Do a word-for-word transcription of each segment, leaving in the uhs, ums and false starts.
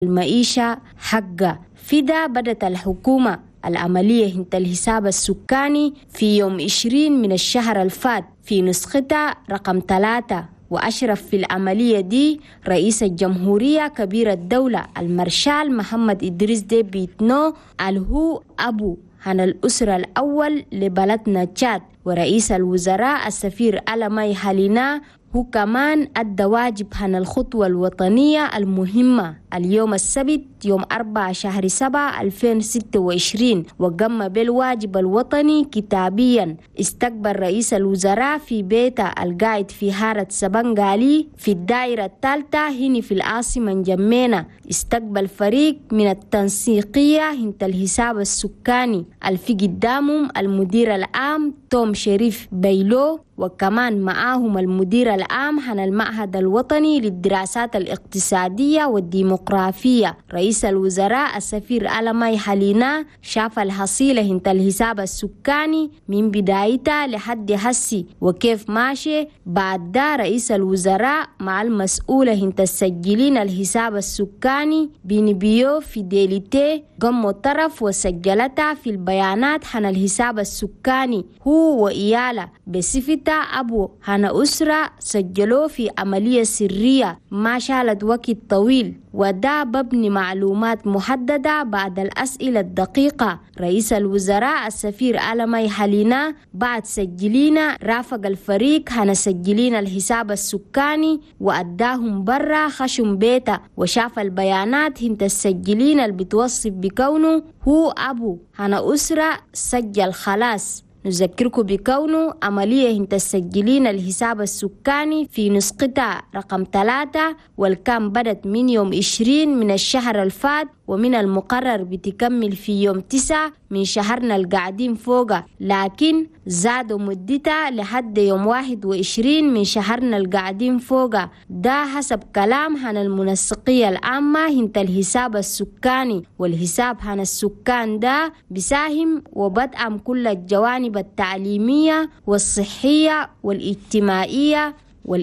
المعيشة حقه. في ده بدأت الحكومة العملية هنت الحساب السكاني في يوم عشرين من الشهر الفات في نسختها رقم ثلاثة، وأشرف في العملية دي رئيس الجمهورية كبير الدولة المارشال محمد إدريس ديبي إتنو الهو أبو عن الأسرة الأول لبلدنا تشاد، ورئيس الوزراء السفير ألماي حالينا هو كمان أدى واجب عن الخطوة الوطنية المهمة اليوم السبت يوم أربعة شهر سبعة ألفين وستة وعشرين، وقام بالواجب الوطني كتابيا. استقبل رئيس الوزراء في بيته القاعد في حارة سبنغالي في الدائرة الثالثة هنا في العاصمة نجمينا. استقبل فريق من التنسيقية هنت الحساب السكاني الفي قدامهم المدير العام توم شريف بيلو، وكمان معاهم المدير العام عن المعهد الوطني للدراسات الاقتصادية والديمقراطية. رئيس الوزراء السفير ألماي حالينا شاف الحصيلة هنت الحساب السكاني من بدايتها لحد هسي وكيف ماشي. بعد ده رئيس الوزراء مع المسؤولة هنت السجلين الحساب السكاني بينبيو في ديليتي قموا طرف وسجلتها في البيانات عن الحساب السكاني هو وإياله بصفة أبو عن أسرة سجلوه في عملية سرية ما شالت وقت طويل، وده ببني معلومات محددة بعد الأسئلة الدقيقة. رئيس الوزراء السفير ألماي حالينا بعد سجلينا رافق الفريق عن سجلين الحساب السكاني وأداهم برا خشم بيته وشاف البيانات هنت السجلين اللي بتوصف بكونه هو أبو عن أسرة سجل خلاص. نذكركم بكونه عملية هنت السجلين الحساب السكاني في نسختها رقم ثلاثة، والكام بدت من يوم عشرين من الشهر الفات، ومن المقرر بتكمل في يوم تسعة من شهرنا القاعدين فوقه، لكن زادوا مدتها لحد يوم واحد وعشرين من شهرنا القاعدين فوقه. ده حسب كلام عن المنسقية العامة هنت الحساب السكاني. والحساب عن السكان ده بساهم وبدعم كل الجوانب التعليمية والصحية والاجتماعية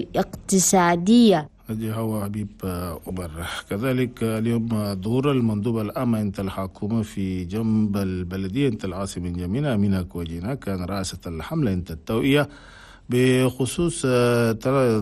والاقتصادية. هذه هو حبيب عمر. كذلك اليوم ظهور المندوب العام انت الحكومة في جنب البلدية انت العاصمة جميلة أمينة كوجينا كان رئاسة الحملة انت التوعية بخصوص ترى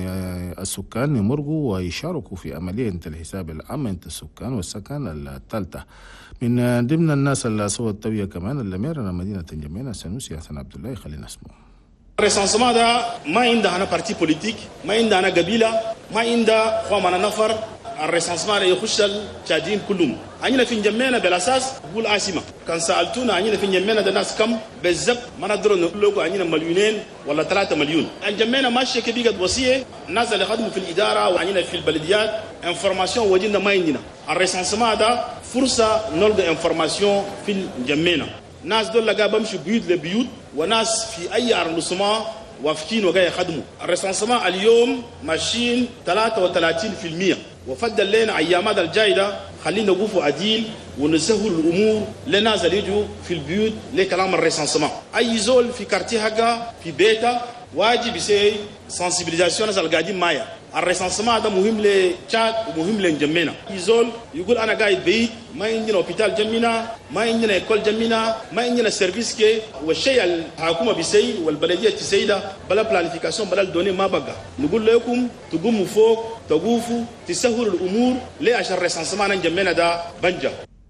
السكان يمرقوا ويشاركوا في عملية انت الحساب العام انت السكان والسكن الثالثة. من ضمن الناس اللي سووا التوعية كمان الأمير مدينة جميلة سنوسي حسن عبد الله. خلينا نسمع. الريسانسمون ده ما عندها أنا بارتي بوليتيك، ما عندها أنا قبيلة، ما عندها خوامنا نفر. الريسانسمون يخش التشاديين كلهم. عندنا في نجمينا بالأساس نقول عاصمة. كان سألتونا عندنا في نجمينا ده ناس كم بالضبط ما نقدر نقول لكم عندنا مليونين ولا ثلاثة مليون. الجمينا ماشية كبيرة وصية الناس اللي خدموا في الإدارة وعندنا في البلديات انفورماسيون وجدنا ما عندنا. الريسانسمون ده فرصة نلقى انفورماسيون في نجمينا. ناس دول لقى بمشي بيوت لبيوت وناس في أي أرندسمان وافكين وجاي يخدموا. الريسانسمون اليوم ماشيين ثلاثة وثلاثين بالمئة وفضل لنا أيامات الجاية خلينا نوقفوا عديل ونسهل الأمور لناس اللي يجوا في البيوت لكلام الريسانسمون. أي زول في كارتي حقه في بيته واجب يسوي سنسيبيليزاسيون ناس القاعدين معايا. الريسانسمون ده مهم لتشاد ومهم لنجمينا. يزول يقول أنا قاعد بعيد ما عندنا أوبيتال جمينا، ما عندنا إيكول جمينا، ما عندنا سيرفيس كي، والشيء الحكومة بيسوي والبلدية تسوي ده بلا بلانيفيكاسيون بلا الدوني ما بقى. نقول لكم تقوموا فوق تقوفوا تسهلوا الأمور ليه عشان الريسانسمون نجمينا ده بنجح.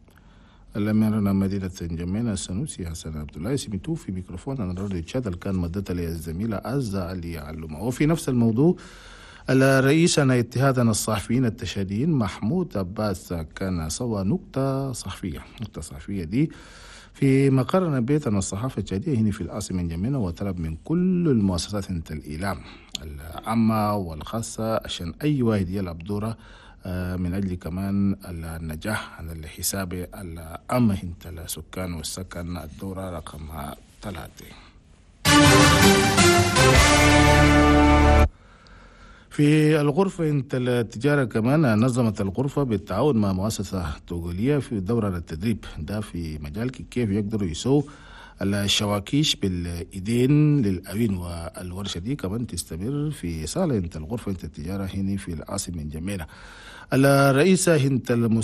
الأميرنا مدينة جميلة السنوسي حسن عبد الله سميتوه في ميكروفون عن راديو تشاد اللي كان مدتها لي الزميلة عزة علي علومة. وفي نفس الموضوع رئيسنا اتحادنا الصحفيين التشاديين محمود عباس كان سوى نكتة صحفية. نكتة صحفية دي في مقرنا بيتنا الصحافة التشادية هنا في العاصمة جميلة، وطلب من كل المؤسسات انت الإعلام العامة والخاصة عشان أي واحد يلعب دوره من أجل كمان النجاح عن الحساب العام انت السكان والسكن الدورة رقم ثلاثة. في الغرفة انت التجارة كمان نظمت الغرفة بالتعاون مع مؤسسة توغولية في دورة التدريب ده في مجال كيف يقدروا يسووا الشواكيش بالإيدين للأوين، والورشة دي كمان تستمر في صالة الغرفة التجارة هنا في العاصمة من جميلة. الرئيسة هند